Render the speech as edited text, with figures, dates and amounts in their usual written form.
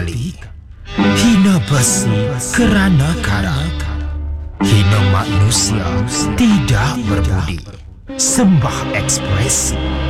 kali. Hina besi kerana kara. Hina manusia tidak berbudi. Sembah ekspresi.